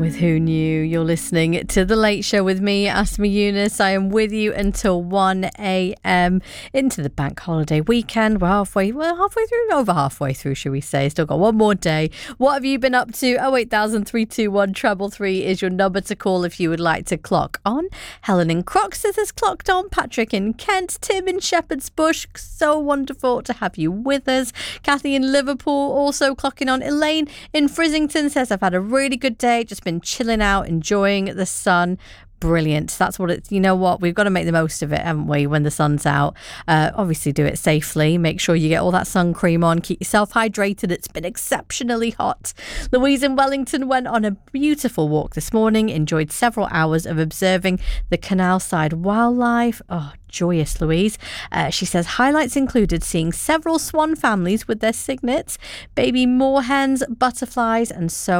with Who Knew. You're listening to The Late Show with me, Asma Yunus. I am with you until 1 a.m. into the bank holiday weekend. We're halfway through, over halfway through, should we say. Still got one more day. What have you been up to? 0800321 333 is your number to call if you would like to clock on. Helen in Croxteth has clocked on. Patrick in Kent. Tim in Shepherd's Bush. So wonderful to have you with us. Kathy in Liverpool also clocking on. Elaine in Frizzington says, I've had a really good day. Just been chilling out, enjoying the sun. Brilliant. That's what it's, you know what, we've got to make the most of it, haven't we, when the sun's out. Obviously do it safely. Make sure you get all that sun cream on. Keep yourself hydrated. It's been exceptionally hot. Louise in Wellington went on a beautiful walk this morning. Enjoyed several hours of observing the canal side wildlife. Oh, joyous, Louise. She says highlights included seeing several swan families with their cygnets, baby moorhens, butterflies, and so